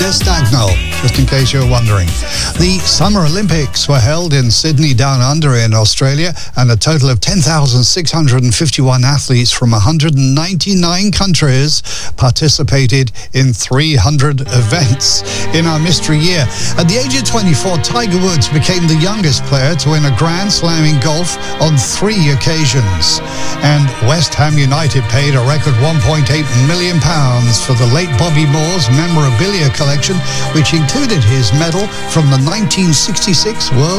Castagno, just in case you're wondering. The Summer Olympics were held in Sydney Down Under in Australia, and a total of 10,651 athletes from 199 countries participated in 300 events. In our mystery year, at the age of 24, Tiger Woods became the youngest player to win a Grand Slam in golf on 3 occasions. And West Ham United paid a record £1.8 million for the late Bobby Moore's memorabilia collection, which included his medal from the 1966 World